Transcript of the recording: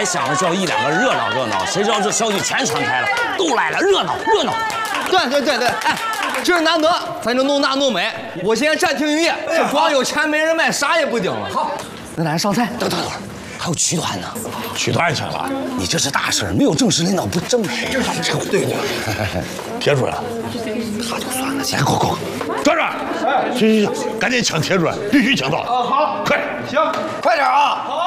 想着叫一两个热闹，谁知道这消息全传开了，都来了，热闹。 对，哎，今儿难得，咱就弄大弄美。我现在暂停营业，这光有钱没人卖，啥也不顶了。好，那咱上菜。 等会儿，还有曲团呢。 曲团去了？ 你这是大事，没有正式领导不正式。 对。铁准， 他就算了，先快。 转转，行，赶紧请铁准，必须请到。 好， 快， 行， 快点啊！好。